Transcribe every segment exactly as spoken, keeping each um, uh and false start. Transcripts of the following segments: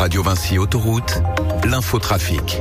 Radio Vinci Autoroute, l'infotrafic.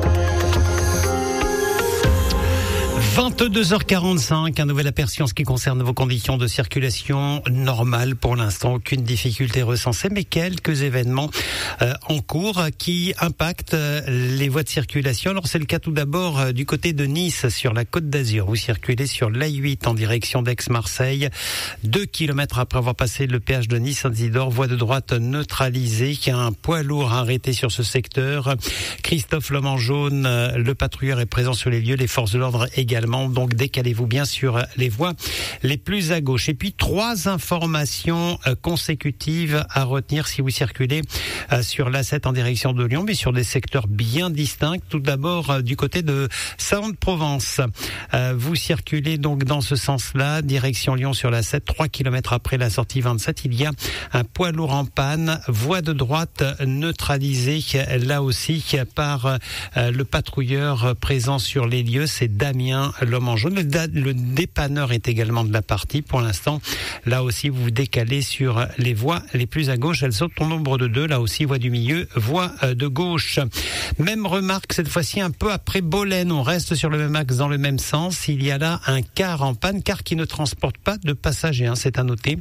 vingt-deux heures quarante-cinq, un nouvel aperçu en ce qui concerne vos conditions de circulation normales pour l'instant. Aucune difficulté recensée, mais quelques événements euh, en cours qui impactent euh, les voies de circulation. Alors c'est le cas tout d'abord euh, du côté de Nice, sur la Côte d'Azur. Vous circulez sur l'A huit en direction d'Aix-Marseille. Deux kilomètres après avoir passé le péage de Nice-Saint-Isidore, voie de droite neutralisée. Il y a un poids lourd arrêté sur ce secteur. Christophe L'Homme en jaune, euh, le patrouilleur est présent sur les lieux, les forces de l'ordre également. Donc décalez-vous bien sur les voies les plus à gauche. Et puis trois informations consécutives à retenir si vous circulez sur l'A sept en direction de Lyon, mais sur des secteurs bien distincts. Tout d'abord du côté de Salon-de-Provence. Vous circulez donc dans ce sens-là, direction Lyon sur l'A sept, trois kilomètres après la sortie vingt-sept. Il y a un poids lourd en panne, voie de droite neutralisée là aussi par le patrouilleur présent sur les lieux. C'est Damien L'Homme en jaune. Le, da- le dépanneur est également de la partie. Pour l'instant, là aussi, vous vous décalez sur les voies les plus à gauche. Elles sautent au nombre de deux. Là aussi, voie du milieu, voie de gauche. Même remarque, cette fois-ci, un peu après Bolène. On reste sur le même axe, dans le même sens. Il y a là un car en panne, car qui ne transporte pas de passagers, hein, c'est à noter.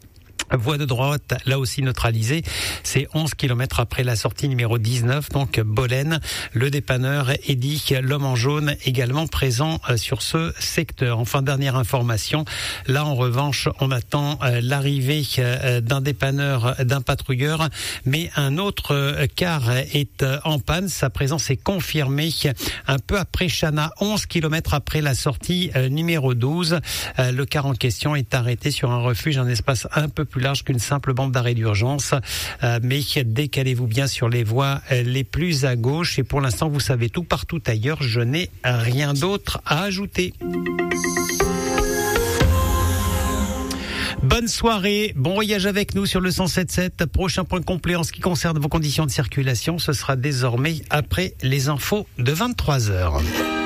Voie de droite, là aussi neutralisée, c'est onze kilomètres après la sortie numéro dix-neuf, donc Bolène. Le dépanneur Eddy L'Homme en jaune également présent sur ce secteur. Enfin, dernière information, là en revanche, on attend l'arrivée d'un dépanneur, d'un patrouilleur, mais un autre car est en panne. Sa présence est confirmée un peu après Chana, onze kilomètres après la sortie numéro douze. Le car en question est arrêté sur un refuge, un espace un peu plus large qu'une simple bande d'arrêt d'urgence, euh, mais décalez-vous bien sur les voies les plus à gauche. Et pour l'instant, vous savez tout. Partout ailleurs, je n'ai rien d'autre à ajouter. Bonne soirée, bon voyage avec nous sur le cent sept sept. Prochain point complet en ce qui concerne vos conditions de circulation, ce sera désormais après les infos de vingt-trois heures.